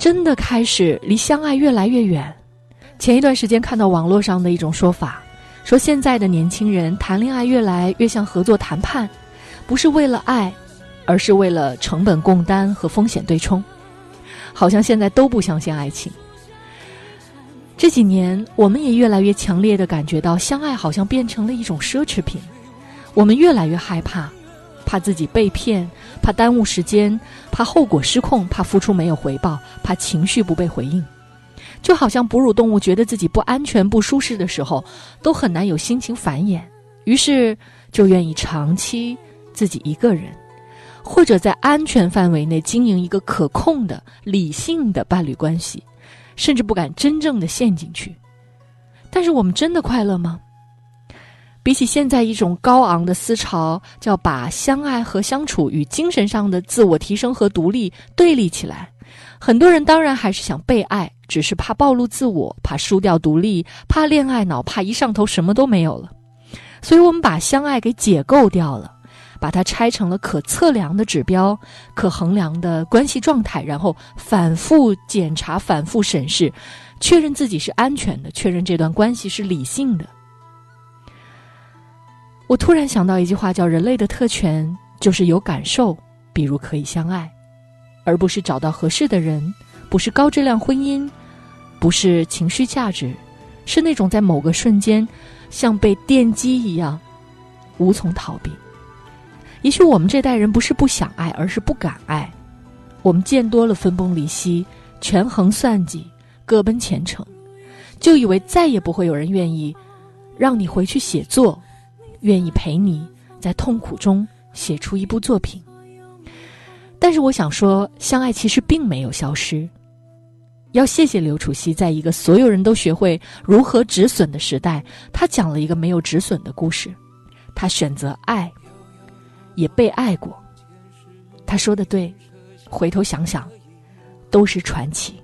真的开始离相爱越来越远。前一段时间看到网络上的一种说法，说现在的年轻人谈恋爱越来越像合作谈判，不是为了爱，而是为了成本共担和风险对冲，好像现在都不相信爱情。这几年我们也越来越强烈地感觉到，相爱好像变成了一种奢侈品。我们越来越害怕，怕自己被骗，怕耽误时间，怕后果失控，怕付出没有回报，怕情绪不被回应。就好像哺乳动物觉得自己不安全不舒适的时候，都很难有心情繁衍，于是就愿意长期自己一个人，或者在安全范围内经营一个可控的理性的伴侣关系，甚至不敢真正的陷进去。但是我们真的快乐吗？比起现在一种高昂的思潮，叫把相爱和相处与精神上的自我提升和独立对立起来，很多人当然还是想被爱，只是怕暴露自我，怕输掉独立，怕恋爱脑，怕一上头什么都没有了。所以我们把相爱给解构掉了，把它拆成了可测量的指标，可衡量的关系状态，然后反复检查，反复审视，确认自己是安全的，确认这段关系是理性的。我突然想到一句话，叫人类的特权就是有感受，比如可以相爱，而不是找到合适的人，不是高质量婚姻，不是情绪价值，是那种在某个瞬间像被电击一样无从逃避。也许我们这代人不是不想爱，而是不敢爱。我们见多了分崩离析，权衡算计，各奔前程，就以为再也不会有人愿意让你回去写作，愿意陪你在痛苦中写出一部作品。但是我想说，相爱其实并没有消失。要谢谢刘楚熙，在一个所有人都学会如何止损的时代，他讲了一个没有止损的故事。他选择爱，也被爱过。他说的对，回头想想，都是传奇。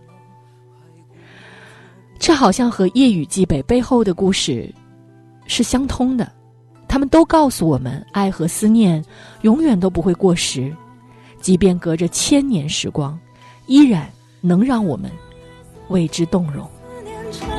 这好像和夜雨寄北背后的故事是相通的。他们都告诉我们，爱和思念永远都不会过时，即便隔着1000年时光，依然能让我们为之动容。